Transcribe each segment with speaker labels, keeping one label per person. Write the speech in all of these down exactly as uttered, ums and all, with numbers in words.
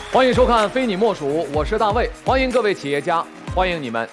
Speaker 1: 欢迎收看《非你莫属》，我是大卫，欢迎各位企业家，欢迎你们。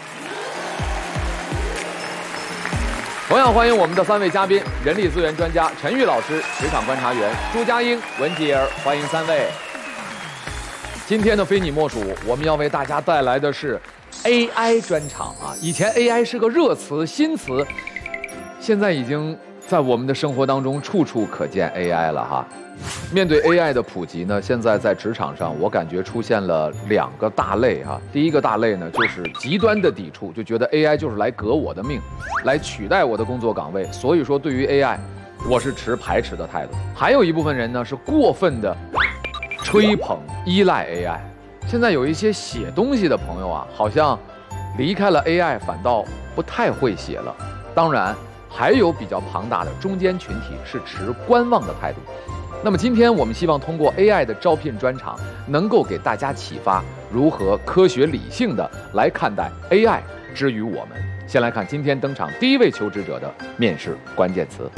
Speaker 1: 同样欢迎我们的三位嘉宾：人力资源专家陈玉老师、职场观察员朱佳英、文杰儿，欢迎三位。今天的非你莫属，我们要为大家带来的是 A I 专场啊！以前 A I 是个热词、新词，现在已经在我们的生活当中处处可见 A I 了哈。面对 A I 的普及呢，现在在职场上，我感觉出现了两个大类哈。第一个大类呢，就是极端的抵触，就觉得 A I 就是来革我的命，来取代我的工作岗位，所以说对于 A I， 我是持排斥的态度。还有一部分人呢，是过分的吹捧、依赖 A I。现在有一些写东西的朋友啊，好像离开了 A I， 反倒不太会写了。当然，还有比较庞大的中间群体是持观望的态度。那么今天我们希望通过 A I 的招聘专场，能够给大家启发如何科学理性的来看待 A I 之于我们。先来看今天登场第一位求职者的面试关键词：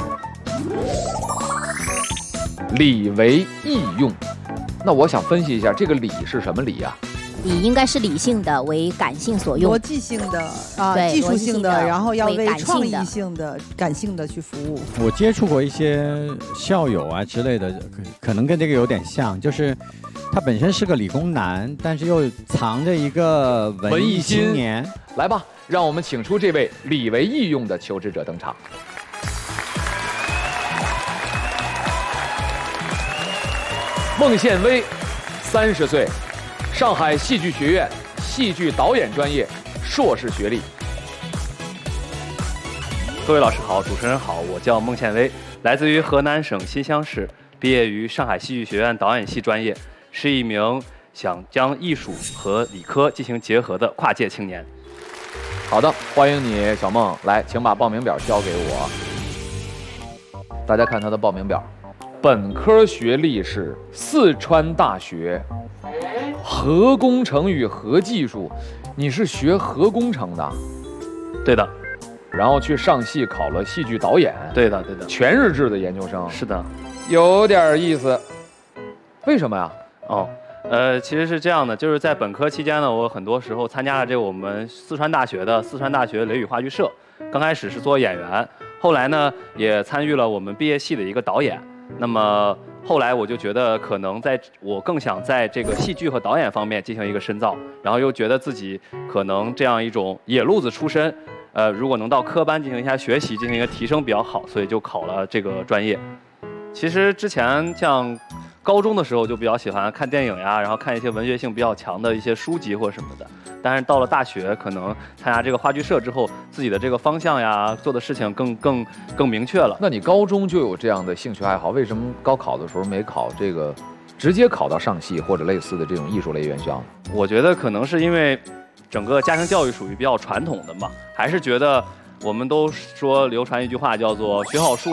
Speaker 1: 理为易用。那我想分析一下，这个理是什么理啊？
Speaker 2: 理应该是理性的，为感性所用，
Speaker 3: 逻辑性的啊，技术性的，然后要为创意性的、感性的去服务。
Speaker 4: 我接触过一些校友啊之类的，可能跟这个有点像，就是他本身是个理工男，但是又藏着一个文艺青年。
Speaker 1: 来吧，让我们请出这位理为易用的求职者登场。孟宪威，三十岁。上海戏剧学院戏剧导演专业硕士学历。
Speaker 5: 各位老师好，主持人好，我叫孟宪威，来自于河南省新乡市，毕业于上海戏剧学院导演系专业，是一名想将艺术和理科进行结合的跨界青年。
Speaker 1: 好的，欢迎你，小孟，来，请把报名表交给我。大家看他的报名表，本科学历是四川大学核工程与核技术，你是学核工程的？
Speaker 5: 对的。
Speaker 1: 然后去上戏考了戏剧导演？
Speaker 5: 对的，对的。
Speaker 1: 全日制的研究生？
Speaker 5: 是的。
Speaker 1: 有点意思。为什么呀？
Speaker 5: 哦，呃，其实是这样的，就是在本科期间呢，我很多时候参加了这个我们四川大学的四川大学雷雨话剧社，刚开始是做演员，后来呢也参与了我们毕业系的一个导演。那么后来我就觉得，可能在我更想在这个戏剧和导演方面进行一个深造，然后又觉得自己可能这样一种野路子出身，呃，如果能到科班进行一下学习，进行一个提升比较好，所以就考了这个专业。其实之前像高中的时候就比较喜欢看电影呀，然后看一些文学性比较强的一些书籍或什么的。但是到了大学，可能参加这个话剧社之后，自己的这个方向呀，做的事情更更更明确了。
Speaker 1: 那你高中就有这样的兴趣爱好，为什么高考的时候没考这个，直接考到上戏或者类似的这种艺术类院校呢？
Speaker 5: 我觉得可能是因为整个家庭教育属于比较传统的嘛，还是觉得我们都说流传一句话叫做学好数。